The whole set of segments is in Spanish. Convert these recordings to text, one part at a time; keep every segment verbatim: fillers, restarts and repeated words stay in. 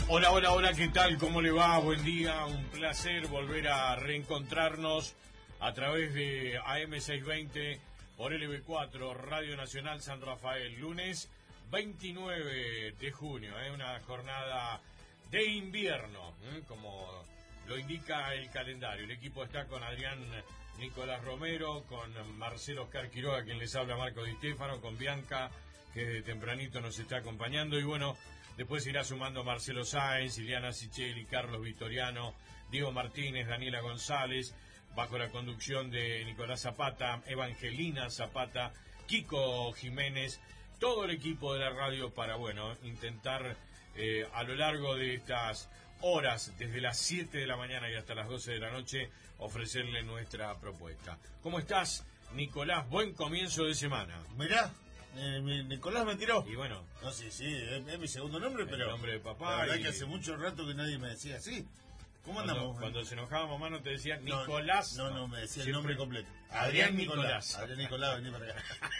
Hola, hola, hola, ¿qué tal? ¿Cómo le va? Buen día, un placer volver a reencontrarnos a través de A M seiscientos veinte por L B cuatro, Radio Nacional San Rafael, lunes veintinueve de junio, ¿eh? Una jornada de invierno, ¿eh? Como lo indica el calendario. El equipo está con Adrián Nicolás Romero, con Marcelo Oscar Quiroga, quien les habla, Marco Di Stefano, con Bianca, que de tempranito nos está acompañando, y bueno, después irá sumando Marcelo Sáenz, Ileana Sicheli, Carlos Vitoriano, Diego Martínez, Daniela González, bajo la conducción de Nicolás Zapata, Evangelina Zapata, Kiko Jiménez, todo el equipo de la radio para, bueno, intentar eh, a lo largo de estas horas, desde las siete de la mañana y hasta las doce de la noche, ofrecerle nuestra propuesta. ¿Cómo estás, Nicolás? Buen comienzo de semana. Mirá. Eh, mi, Nicolás me tiró. Y bueno. No sé, sí, es, es mi segundo nombre, el pero. nombre de papá. La verdad y... que hace mucho rato que nadie me decía así. ¿Cómo cuando, andamos? Cuando se enojaba mamá no te decía no, Nicolás. No, no, me decía siempre... el nombre completo. Adrián, Adrián Nicolás. Nicolás. Adrián Nicolás, vení para acá.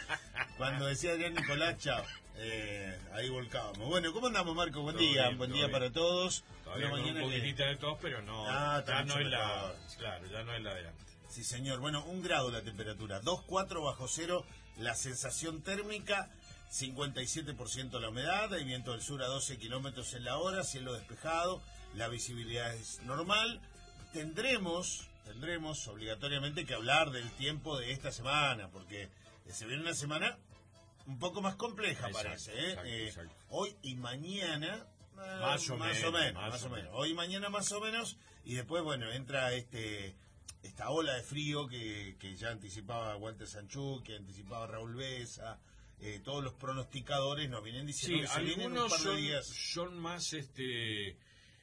Cuando decía Adrián Nicolás, chao. Eh, ahí volcábamos. Bueno, ¿cómo andamos, Marco? Buen todo día, bien, buen día bien. para todos. Todavía con un poquitito que... de tos, pero no. Ah, ya no es la. mejor. Claro, ya no es la de antes. Sí, señor. Bueno, un grado la temperatura. dos coma cuatro bajo cero la sensación térmica. cincuenta y siete por ciento la humedad, hay viento del sur a doce kilómetros en la hora, cielo despejado, la visibilidad es normal. Tendremos, tendremos obligatoriamente que hablar del tiempo de esta semana, porque se viene una semana un poco más compleja, exacto, parece. ¿eh? Exacto, eh, exacto. Hoy y mañana, más, o, más menos, o menos, más, más o o menos. menos. Hoy y mañana más o menos, y después, bueno, entra este esta ola de frío que, que ya anticipaba Walter Sanchú, que anticipaba Raúl Besa. Eh, todos los pronosticadores nos vienen diciendo sí, que se vienen un algunos par de son, días. son más este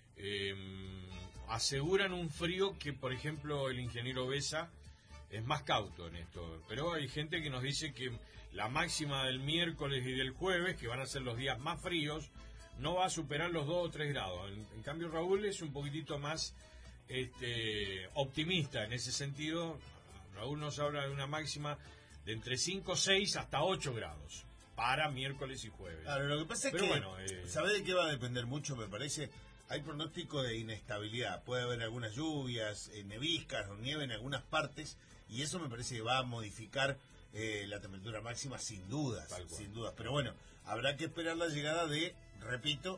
eh, aseguran un frío que, por ejemplo, el ingeniero Besa es más cauto en esto, pero hay gente que nos dice que la máxima del miércoles y del jueves, que van a ser los días más fríos, no va a superar los dos o tres grados. En, en cambio, Raúl es un poquitito más este optimista en ese sentido. Raúl nos habla de una máxima de entre cinco, seis hasta ocho grados para miércoles y jueves. Claro, lo que pasa es Pero que, bueno, eh... ¿sabés de qué va a depender mucho? Me parece, hay pronóstico de inestabilidad. Puede haber algunas lluvias, eh, neviscas o nieve en algunas partes, y eso me parece que va a modificar eh, la temperatura máxima sin dudas, sin dudas. Pero bueno, habrá que esperar la llegada de, repito,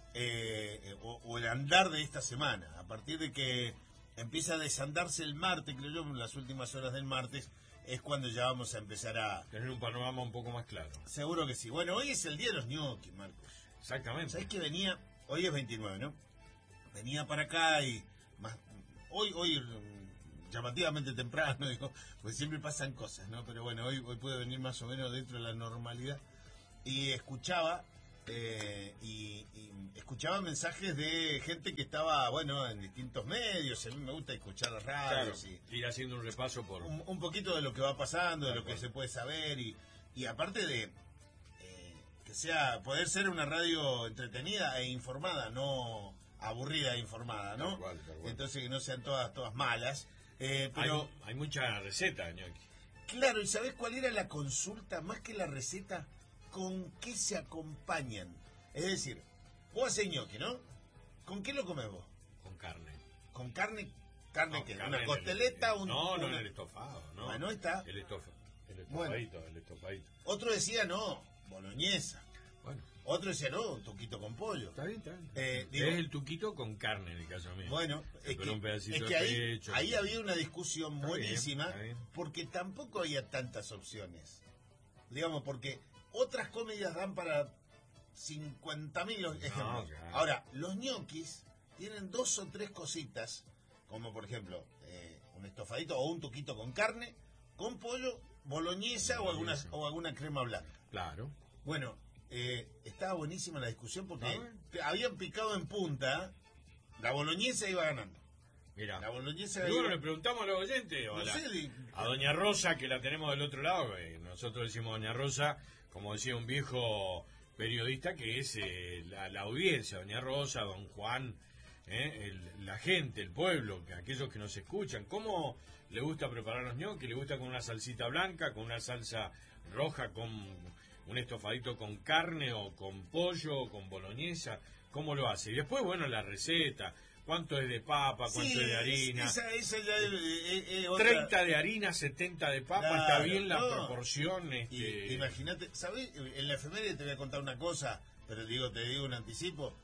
eh, o, o el andar de esta semana. A partir de que empieza a desandarse el martes, creo yo, en las últimas horas del martes, es cuando ya vamos a empezar a tener un panorama un poco más claro. Seguro que sí. Bueno, hoy es el día de los ñoquis, Marcos. Exactamente. ¿Sabés que venía? Hoy es veintinueve, ¿no? Venía para acá y más hoy hoy llamativamente temprano, digo, pues siempre pasan cosas, ¿no? Pero bueno, hoy hoy puede venir más o menos dentro de la normalidad. Y escuchaba eh, y, y escuchaba mensajes de gente que estaba, bueno, en distintos medios. A mí me gusta escuchar las radios, claro, y ir haciendo un repaso por un, un poquito de lo que va pasando, de lo que cual. se puede saber, y, y aparte de eh, que sea, poder ser una radio entretenida e informada, no aburrida e informada, ¿no? Tal cual, tal cual. Entonces que no sean todas todas malas. Eh, pero hay, hay mucha receta, ñoqui. Claro, ¿y sabés cuál era la consulta? Más que la receta, ¿con qué se acompañan? Es decir, vos haces ñoqui, ¿no? ¿Con qué lo comes vos? Con carne. ¿Con carne? ¿Carne no, qué? Carne ¿Una costeleta? El, un, no, no, una... el estofado, ¿no? Bueno, está. El, estof, el estofadito, bueno. el estofadito. Otro decía, no, boloñesa. Bueno. Otro decía, no, un tuquito con pollo. Está bien, está bien. Eh, digo, es el tuquito con carne en el caso mío. Bueno, es que, un pedacito es que ahí, de pecho, ahí había una discusión está buenísima, bien, está bien. Porque tampoco había tantas opciones. Digamos, porque otras comidas dan para cincuenta mil ejemplos. No, claro. Ahora, los ñoquis tienen dos o tres cositas, como por ejemplo, eh, un estofadito o un tuquito con carne, con pollo, boloñesa, boloñesa. O, alguna, o alguna crema blanca. Claro. Bueno, eh, estaba buenísima la discusión porque ¿Ah? habían picado en punta, la boloñesa iba ganando. Mira, la boloñesa y bueno, iba... le preguntamos a los oyentes, o no a, la, sé, a doña Rosa, que la tenemos del otro lado, eh, nosotros decimos doña Rosa, como decía un viejo periodista, que es eh, la, la audiencia, doña Rosa, don Juan, eh, el, la gente, el pueblo, que aquellos que nos escuchan, ¿cómo le gusta preparar los ñoquis? ¿Le gusta con una salsita blanca, con una salsa roja, con un estofadito con carne o con pollo o con boloñesa, ¿cómo lo hace? Y después, bueno, la receta, cuánto es de papa, cuánto Sí, es de harina. Esa, esa ya es, es- es otra- treinta de harina, setenta de papa, Claro, está bien la no. proporción. Este... Y, imagínate, ¿sabés? En la efeméride te voy a contar una cosa, pero digo, te digo un anticipo.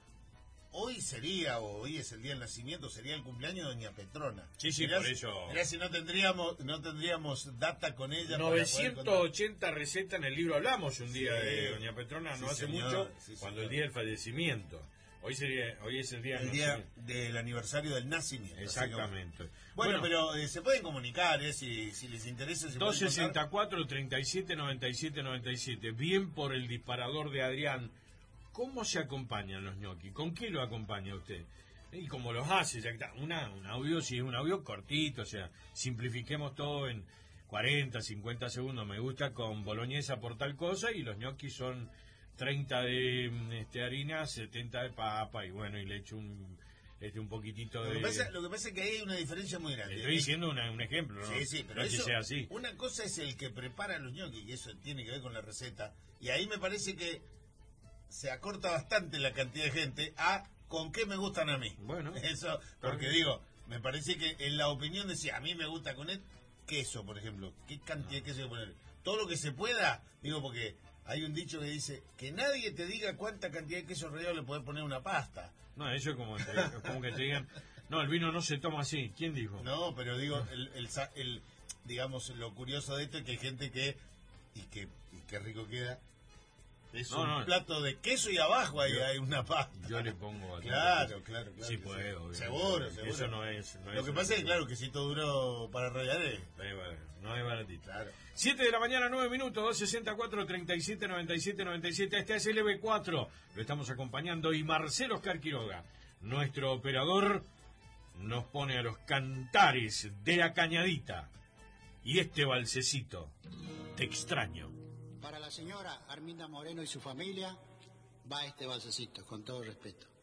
Hoy sería, o hoy es el día del nacimiento, sería el cumpleaños de Doña Petrona. Sí, sí, Mirá por si- eso. mirá si no tendríamos, no tendríamos data con ella. para poder novecientas contar. ochenta recetas en el libro. Hablamos un día Sí. de Doña Petrona, no Sí, hace señor. mucho, Sí, cuando el señor. día del fallecimiento. Hoy sería, hoy es el día del El día nacimiento. del aniversario del nacimiento. Exactamente. Así que, bueno, pero eh, se pueden comunicar, eh, si, si les interesa. Se dos pueden sesenta y contar. cuatro, treinta y siete, noventa y siete, noventa y siete. Bien por el disparador de Adrián. ¿Cómo se acompañan los ñoquis? ¿Con qué lo acompaña usted? ¿Y cómo los hace? Ya que está, una, un audio, sí, un audio cortito, o sea, simplifiquemos todo en cuarenta, cincuenta segundos. Me gusta con boloñesa por tal cosa, y los ñoquis son treinta de este, harina, setenta de papa, y bueno, y le echo un, este, un poquitito Lo de... que, pasa, lo que pasa es que ahí hay una diferencia muy grande. Le estoy diciendo una- un ejemplo, ¿no? Sí, sí, pero no es que eso, sea así. una cosa es el que prepara los ñoquis, y eso tiene que ver con la receta, y ahí me parece que se acorta bastante la cantidad de gente a con qué me gustan a mí. Bueno. Eso, porque digo, me parece que en la opinión decía, a mí me gusta con el queso, por ejemplo, ¿qué cantidad de queso hay que poner? Todo lo que se pueda, digo, porque hay un dicho que dice, que nadie te diga cuánta cantidad de queso rallado le puede poner a una pasta. No, eso es como, te- como que te digan, no, el vino no se toma así. ¿Quién dijo? No, pero digo, el, el, sa- el- digamos, lo curioso de esto es que hay gente que, y que, y qué rico queda, es No, un no. plato de queso y abajo ahí Yo- hay una pasta. Yo le pongo... a- Claro, claro, claro. Sí que puedo, obviamente. Seguro, seguro. Eso no es... no Lo es que una pasa es que, cosa. claro, que si todo duro para rallar es... Eh, bueno, no es baratito. Claro. siete de la mañana, nueve minutos, dos sesenta y cuatro, treinta y siete, noventa y siete, noventa y siete. Este es el E B cuatro. Lo estamos acompañando. Y Marcelo Oscar Quiroga, nuestro operador, nos pone a los cantares de la cañadita. Y este balsecito, Te extraño. Para la señora Arminda Moreno y su familia va este balsecito, con todo respeto.